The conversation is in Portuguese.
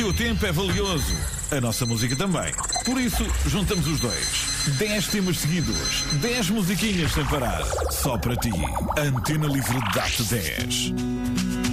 teu tempo é valioso. A nossa música também. Por isso, juntamos os dois. 10 temas seguidos. 10 musiquinhas sem parar. Só para ti. Antena Livre dá-te 10.